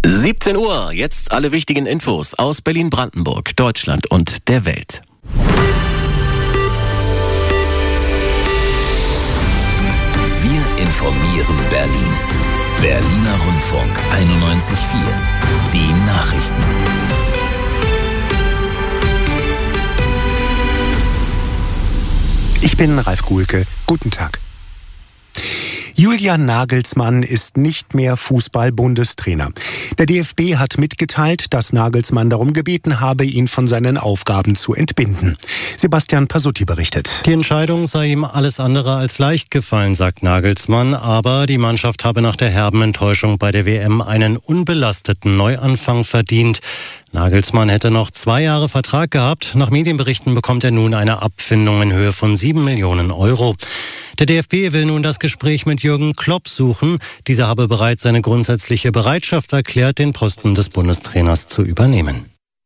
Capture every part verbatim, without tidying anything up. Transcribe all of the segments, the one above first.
siebzehn Uhr, jetzt alle wichtigen Infos aus Berlin-Brandenburg, Deutschland und der Welt. Wir informieren Berlin. Berliner Rundfunk einundneunzig Komma vier. Die Nachrichten. Ich bin Ralf Guhlke. Guten Tag. Julian Nagelsmann ist nicht mehr Fußball-Bundestrainer. Der D F B hat mitgeteilt, dass Nagelsmann darum gebeten habe, ihn von seinen Aufgaben zu entbinden. Sebastian Pasutti berichtet. Die Entscheidung sei ihm alles andere als leicht gefallen, sagt Nagelsmann. Aber die Mannschaft habe nach der herben Enttäuschung bei der W M einen unbelasteten Neuanfang verdient. Nagelsmann hätte noch zwei Jahre Vertrag gehabt. Nach Medienberichten bekommt er nun eine Abfindung in Höhe von sieben Millionen Euro. Der D F B will nun das Gespräch mit Jürgen Klopp suchen. Dieser habe bereits seine grundsätzliche Bereitschaft erklärt, den Posten des Bundestrainers zu übernehmen.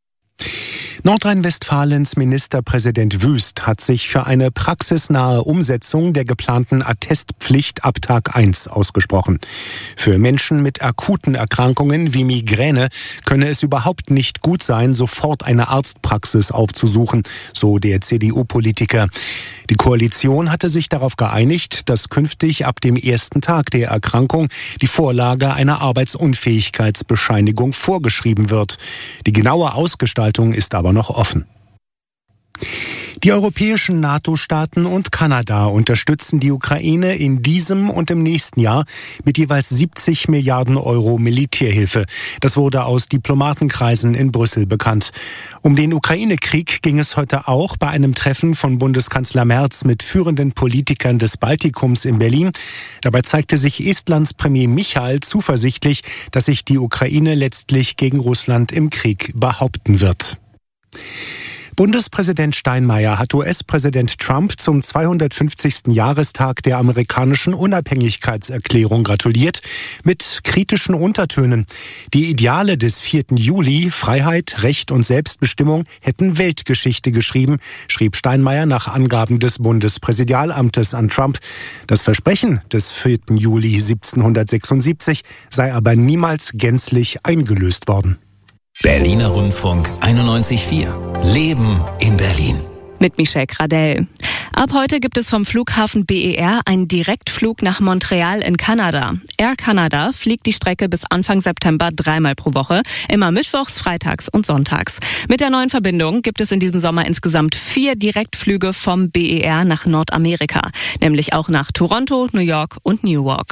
Nordrhein-Westfalens Ministerpräsident Wüst hat sich für eine praxisnahe Umsetzung der geplanten Attestpflicht ab Tag eins ausgesprochen. Für Menschen mit akuten Erkrankungen wie Migräne könne es überhaupt nicht gut sein, sofort eine Arztpraxis aufzusuchen, so der C D U-Politiker. Die Koalition hatte sich darauf geeinigt, dass künftig ab dem ersten Tag der Erkrankung die Vorlage einer Arbeitsunfähigkeitsbescheinigung vorgeschrieben wird. Die genaue Ausgestaltung ist aber noch offen. Die europäischen NATO-Staaten und Kanada unterstützen die Ukraine in diesem und im nächsten Jahr mit jeweils siebzig Milliarden Euro Militärhilfe. Das wurde aus Diplomatenkreisen in Brüssel bekannt. Um den Ukraine-Krieg ging es heute auch bei einem Treffen von Bundeskanzler Merz mit führenden Politikern des Baltikums in Berlin. Dabei zeigte sich Estlands Premier Michal zuversichtlich, dass sich die Ukraine letztlich gegen Russland im Krieg behaupten wird. Bundespräsident Steinmeier hat U S-Präsident Trump zum zweihundertfünfzigsten Jahrestag der amerikanischen Unabhängigkeitserklärung gratuliert, mit kritischen Untertönen. Die Ideale des vierten Juli, Freiheit, Recht und Selbstbestimmung, hätten Weltgeschichte geschrieben, schrieb Steinmeier nach Angaben des Bundespräsidialamtes an Trump. Das Versprechen des vierten Juli siebzehnhundertsechsundsiebzig sei aber niemals gänzlich eingelöst worden. Berliner Rundfunk einundneunzig Komma vier. Leben in Berlin. Mit Michelle Gradell. Ab heute gibt es vom Flughafen B E R einen Direktflug nach Montreal in Kanada. Air Canada fliegt die Strecke bis Anfang September dreimal pro Woche, immer mittwochs, freitags und sonntags. Mit der neuen Verbindung gibt es in diesem Sommer insgesamt vier Direktflüge vom B E R nach Nordamerika, nämlich auch nach Toronto, New York und Newark.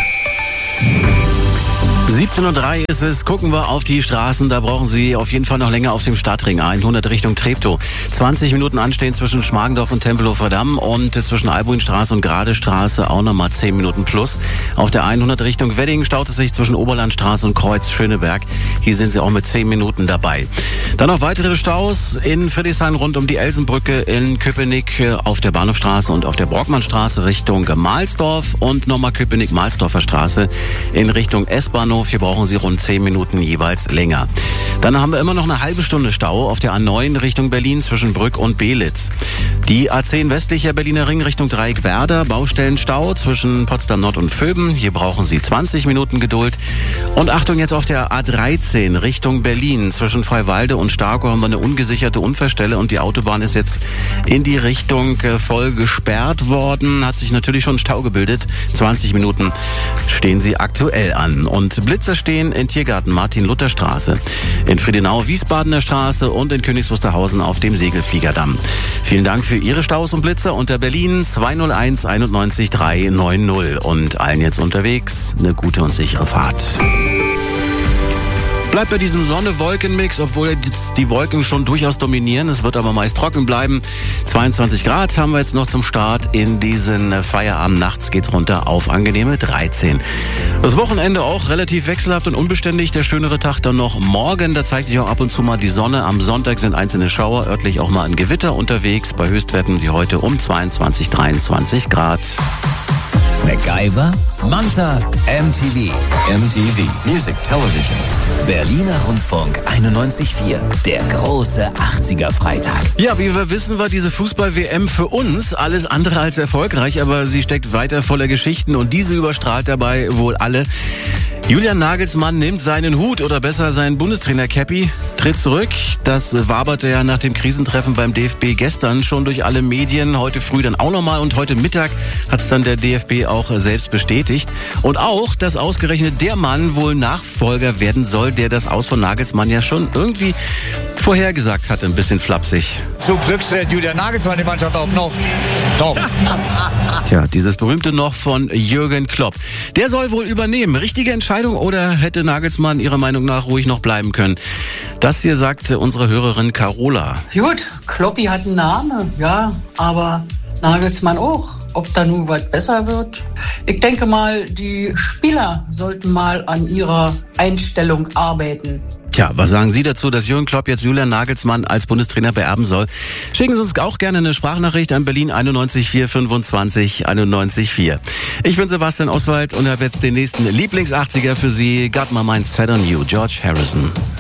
siebzehn Uhr drei ist es, gucken wir auf die Straßen, da brauchen Sie auf jeden Fall noch länger auf dem Stadtring hundert Richtung Treptow. zwanzig Minuten anstehen zwischen Schmargendorf und Tempelhofer Damm und zwischen Albuinstraße und Gradestraße auch nochmal zehn Minuten plus. Auf der hundert Richtung Wedding staut es sich zwischen Oberlandstraße und Kreuz Schöneberg. Hier sind Sie auch mit zehn Minuten dabei. Dann noch weitere Staus in Friedrichshain rund um die Elsenbrücke, in Köpenick auf der Bahnhofstraße und auf der Brockmannstraße Richtung Mahlsdorf und nochmal Köpenick-Mahlsdorfer Straße in Richtung S-Bahnhof. Hier brauchen Sie rund zehn Minuten jeweils länger. Dann haben wir immer noch eine halbe Stunde Stau auf der A neun Richtung Berlin zwischen Brück und Belitz. Die A zehn westlicher Berliner Ring Richtung Dreieck-Werder, Baustellenstau zwischen Potsdam Nord und Vöben. Hier brauchen Sie zwanzig Minuten Geduld. Und Achtung jetzt auf der A dreizehn Richtung Berlin zwischen Freiwalde und Starkow haben wir eine ungesicherte Unfallstelle und die Autobahn ist jetzt in die Richtung voll gesperrt worden. Hat sich natürlich schon Stau gebildet. zwanzig Minuten stehen Sie aktuell an. Und Blitzer stehen in Tiergarten Martin-Luther-Straße, in Friedenau Wiesbadener Straße und in Königs Wusterhausen auf dem Segelfliegerdamm. Vielen Dank für Ihre Staus und Blitzer unter Berlin zwei null eins einundneunzig drei neun null und allen jetzt unterwegs eine gute und sichere Fahrt. Bleibt bei diesem Sonne-Wolken-Mix, obwohl jetzt die Wolken schon durchaus dominieren. Es wird aber meist trocken bleiben. zweiundzwanzig Grad haben wir jetzt noch zum Start in diesen Feierabend. Nachts geht's runter auf angenehme dreizehn. Das Wochenende auch relativ wechselhaft und unbeständig. Der schönere Tag dann noch morgen. Da zeigt sich auch ab und zu mal die Sonne. Am Sonntag sind einzelne Schauer, örtlich auch mal ein Gewitter unterwegs. Bei Höchstwerten wie heute um zweiundzwanzig, dreiundzwanzig Grad. MacGyver, Manta, M T V. M T V, Music Television. Berliner Rundfunk einundneunzig Komma vier, der große achtziger-Freitag. Ja, wie wir wissen, war diese Fußball-W M für uns alles andere als erfolgreich, aber sie steckt weiter voller Geschichten und diese überstrahlt dabei wohl alle. Julian Nagelsmann nimmt seinen Hut oder besser seinen Bundestrainer-Cappy, tritt zurück. Das waberte ja nach dem Krisentreffen beim D F B gestern schon durch alle Medien. Heute früh dann auch nochmal und heute Mittag hat es dann der D F B auch selbst bestätigt. Und auch, dass ausgerechnet der Mann wohl Nachfolger werden soll, der das Aus von Nagelsmann ja schon irgendwie vorhergesagt hatte, ein bisschen flapsig. So glückselt Julian Nagelsmann die Mannschaft auch noch. Doch. Tja, dieses berühmte noch von Jürgen Klopp. Der soll wohl übernehmen. Richtige Entscheidung oder hätte Nagelsmann Ihrer Meinung nach ruhig noch bleiben können? Das hier sagte unsere Hörerin Carola. Gut, Kloppi hat einen Namen, ja, aber Nagelsmann auch. Ob da nun was besser wird? Ich denke mal, die Spieler sollten mal an ihrer Einstellung arbeiten. Tja, was sagen Sie dazu, dass Jürgen Klopp jetzt Julian Nagelsmann als Bundestrainer beerben soll? Schicken Sie uns auch gerne eine Sprachnachricht an Berlin einundneunzig vier fünfundzwanzig einundneunzig vier. Ich bin Sebastian Oswald und habe jetzt den nächsten Lieblings-achtziger für Sie. Got My Mind Set on You, George Harrison.